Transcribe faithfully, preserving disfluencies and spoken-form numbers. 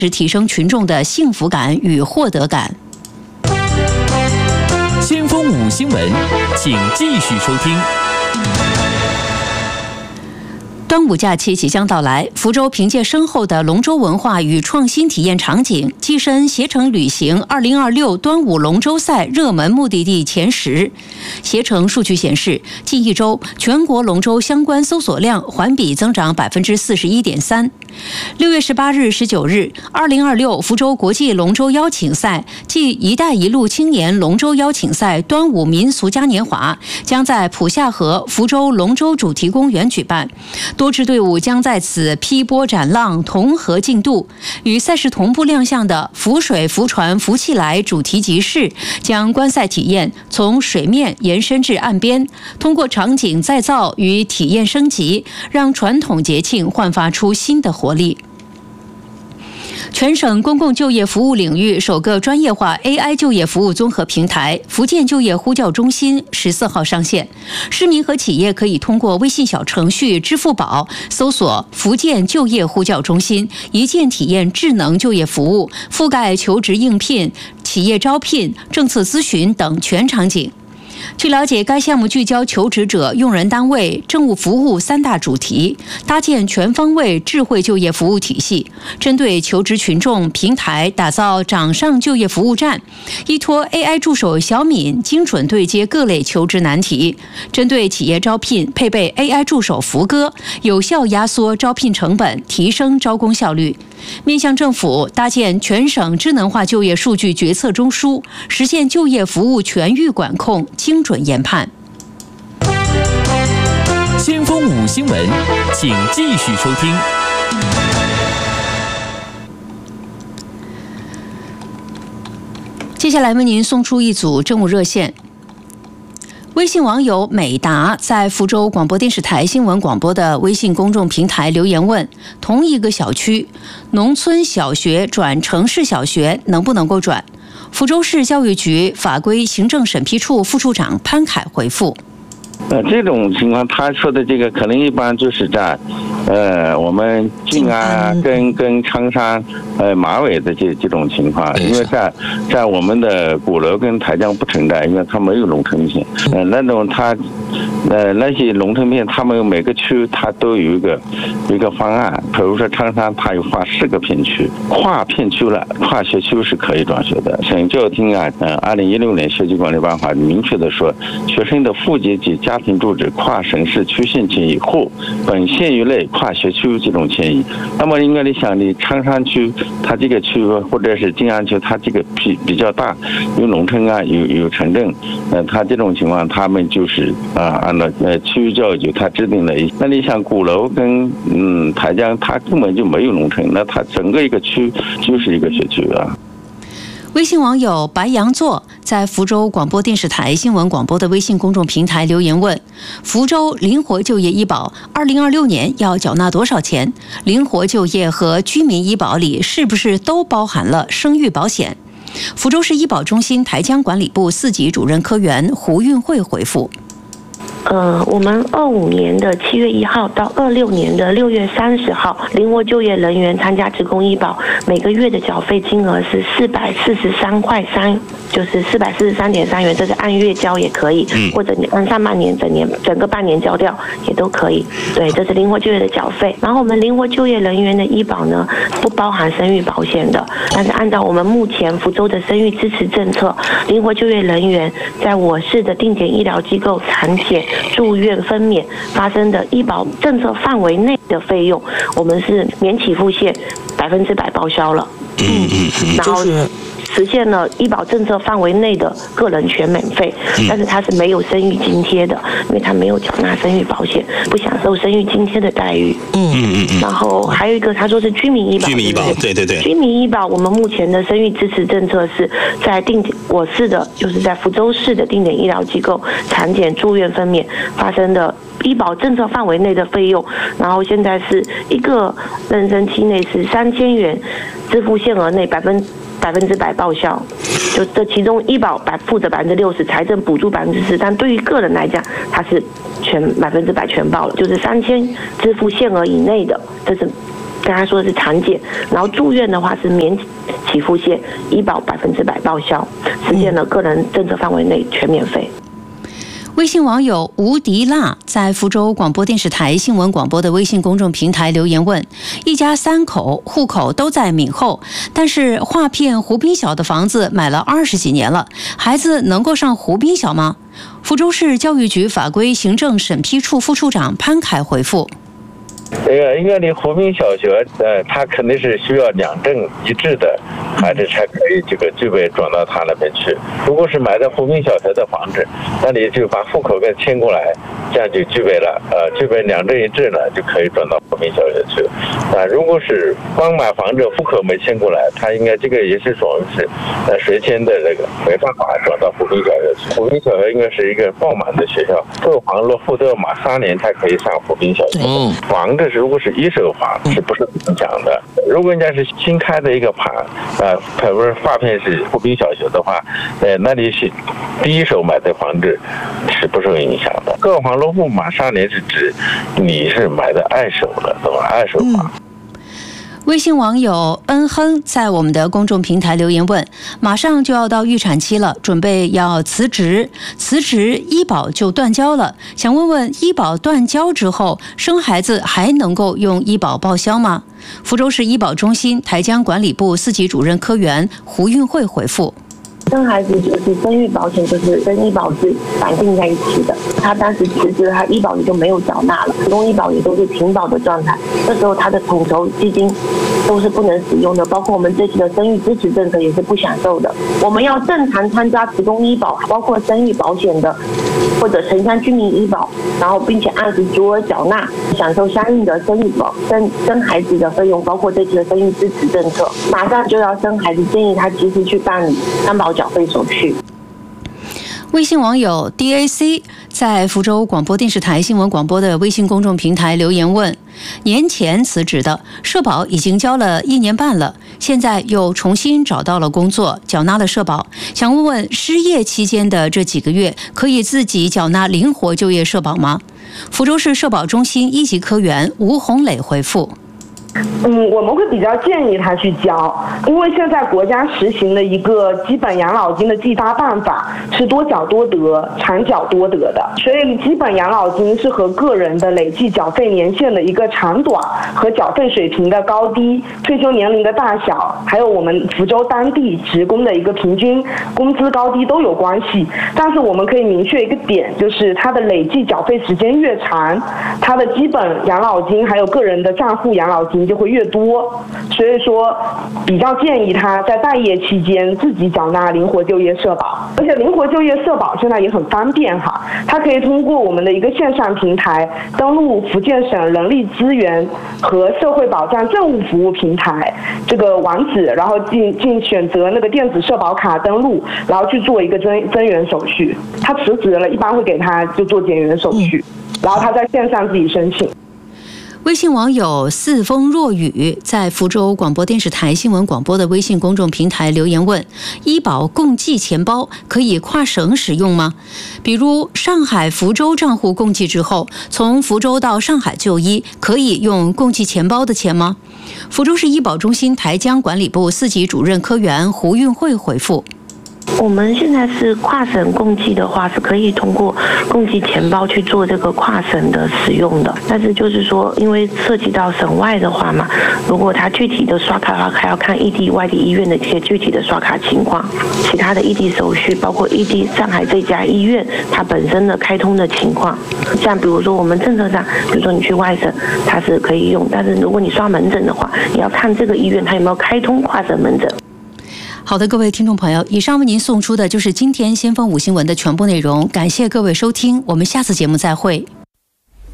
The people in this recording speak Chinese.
是提升群众的幸福感与获得感。 先锋五新闻，请继续收听。 端午假期即将到来，福州凭借深厚的龙舟文化与创新体验场景，跻身携程旅行二零二六端午龙舟赛热门目的地前十。携程数据显示，近一周全国龙舟相关搜索量环比增长百分之四十一点三。六月十八日、十九日，二零二六福州国际龙舟邀请赛暨“一带一路”青年龙舟邀请赛端午民俗嘉年华将在浦下河福州龙舟主题公园举办。多支队伍将在此劈波斩浪，同河竞渡。与赛事同步亮相的浮水浮船浮起来主题集市，将观赛体验从水面延伸至岸边，通过场景再造与体验升级，让传统节庆焕发出新的活力。全省公共就业服务领域首个专业化 A I 就业服务综合平台福建就业呼叫中心十四号上线，市民和企业可以通过微信小程序、支付宝搜索福建就业呼叫中心，一键体验智能就业服务，覆盖求职应聘、企业招聘、政策咨询等全场景。据了解，该项目聚焦求职者、用人单位、政务服务三大主题，搭建全方位智慧就业服务体系，针对求职群众平台打造掌上就业服务站，依托 A I 助手小敏精准对接各类求职难题，针对企业招聘配备 A I 助手福哥，有效压缩招聘成本，提升招工效率。面向政府，搭建全省智能化就业数据决策中枢，实现就业服务全域管控、精准研判。 先锋五新闻，请继续收听。 接下来为您送出一组政务热线。微信网友美达在福州广播电视台新闻广播的微信公众平台留言问：同一个小区，农村小学转城市小学能不能够转？福州市教育局法规行政审批处副处长潘凯回复： 呃，这种情况，他说的这个可能一般就是在，呃，我们静安跟跟苍山、呃马尾的这这种情况，因为在在我们的鼓楼跟台江不存在，因为它没有农村片，呃，那种它，呃那些农村片，他们每个区它都有一个一个方案，比如说苍山，它有划四个片区，跨片区了，跨学区是可以转学的。省教育厅啊，呃，二零一六年学区管理办法明确的说，学生的户籍及家庭住址跨省市区县迁移或本县域内跨学区这种迁移，那么应该你想，你苍山区它这个区或者是静安区，它这个比比较大，有农村啊，有有城镇，呃，它这种情况，他们就是啊，按照呃区域教育局它制定了一，那你想鼓楼跟嗯台江，它根本就没有农村，那它整个一个区就是一个学区啊。 微信网友白羊座在福州广播电视台新闻广播的微信公众平台留言问：福州灵活就业医保二零二六年要缴纳多少钱？灵活就业和居民医保里是不是都包含了生育保险？福州市医保中心台江管理部四级主任科员胡运慧回复： 呃，我们二五年的七月一号到二六年的六月三十号，灵活就业人员参加职工医保，每个月的缴费金额是四百四十三块三，就是四百四十三点三元，这是按月交也可以，嗯、或者你按上半年、整年、整个半年交掉也都可以。对，这是灵活就业的缴费。然后我们灵活就业人员的医保呢，不包含生育保险的，但是按照我们目前福州的生育支持政策，灵活就业人员在我市的定点医疗机构产检、住院分娩发生的医保政策范围内的费用，我们是免起付线百分之百报销了。 嗯嗯嗯， 然后实现了医保政策范围内的个人全免费，但是他是没有生育津贴的，因为他没有缴纳生育保险，不享受生育津贴的待遇。 嗯嗯嗯。 然后还有一个，他说是居民医保。 居民医保，对对对。 居民医保，我们目前的生育支持政策是在定点我市的，就是在福州市的定点医疗机构产检、住院分娩发生的医保政策范围内的费用，然后现在是一个妊娠期内是三千元，支付限额内百分百分之百报销，就这其中医保百负责百分之六十，财政补助百分之十，但对于个人来讲，它是全百分之百全报了，就是三千支付限额以内的，这是刚才说的是产检，然后住院的话是免起付险，医保百分之百报销，实现了个人政策范围内全免费。 微信网友吴迪娜在福州广播电视台新闻广播的微信公众平台留言问：一家三口户口都在闽后，但是划片湖滨小的房子买了二十几年了，孩子能够上湖滨小吗？福州市教育局法规行政审批处副处长潘凯回复： 这个因为你湖滨小学，呃，它肯定是需要两证一致的孩子才可以这个具备转到他那边去。如果是买的湖滨小学的房子，那你就把户口给迁过来，这样就具备了，呃，具备两证一致呢，就可以转到湖滨小学去。啊，如果是光买房子户口没迁过来，他应该这个也是属于是呃随迁的这个，没办法转到湖滨小学去。湖滨小学应该是一个爆满的学校，购房落户都要满三年才可以上湖滨小学。嗯，房子如果是一手房是不是影响的？如果人家是新开的一个盘，呃，可不是划片是湖滨小学的话，呃，那你是第一手买的房子是不受影响的。购房落户满三年是指你是买的二手的，对吧？二手房。嗯， 微信网友恩亨在我们的公众平台留言问：马上就要到预产期了，准备要辞职，辞职医保就断交了，想问问医保断交之后，生孩子还能够用医保报销吗？福州市医保中心台江管理部四级主任科员胡运慧回复： 生孩子就是生育保险，就是跟医保是绑定在一起的。他当时辞职，他医保也就没有缴纳了，公医保也都是停保的状态。这时候他的统筹基金都是不能使用的，包括我们这期的生育支持政策也是不享受的。我们要正常参加职工医保，包括生育保险的或者城乡居民医保，然后并且按时足额缴纳，享受相应的生育保生生孩子的费用，包括这期的生育支持政策。马上就要生孩子，建议他及时去办理担保缴费手续。 微信网友 D A C 在福州广播电视台新闻广播的微信公众平台留言问：年前辞职的社保已经交了一年半了，现在又重新找到了工作，缴纳了社保，想问问失业期间的这几个月可以自己缴纳灵活就业社保吗？福州市社保中心一级科员吴红磊回复： 嗯，我们会比较建议他去交，因为现在国家实行的一个基本养老金的计发办法是多缴多得、长缴多得的，所以基本养老金是和个人的累计缴费年限的一个长短和缴费水平的高低、退休年龄的大小，还有我们福州当地职工的一个平均工资高低都有关系。但是我们可以明确一个点，就是他的累计缴费时间越长，他的基本养老金还有个人的账户养老金就会越多，所以说比较建议他在待业期间自己缴纳灵活就业社保。而且灵活就业社保现在也很方便哈，它可以通过我们的一个线上平台登录福建省人力资源和社会保障政务服务平台这个网址，然后进进选择那个电子社保卡登录，然后去做一个增增援手续。他辞职了，一般会给他就做减员手续，然后他在线上自己申请。 微信网友四风若雨在福州广播电视台新闻广播的微信公众平台留言问：医保共济钱包可以跨省使用吗？比如上海福州账户共济之后，从福州到上海就医，可以用共济钱包的钱吗？福州市医保中心台江管理部四级主任科员胡运慧回复： 我们现在是跨省共济的话，是可以通过共济钱包去做这个跨省的使用的。但是就是说，因为涉及到省外的话嘛，如果它具体的刷卡的话，还要看异地、外地医院的一些具体的刷卡情况，其他的异地手续，包括异地上海这家医院它本身的开通的情况。像比如说我们政策上，比如说你去外省，它是可以用，但是如果你刷门诊的话，也要看这个医院它有没有开通跨省门诊。 好的，各位听众朋友，以上为您送出的就是今天先锋五新闻的全部内容，感谢各位收听，我们下次节目再会。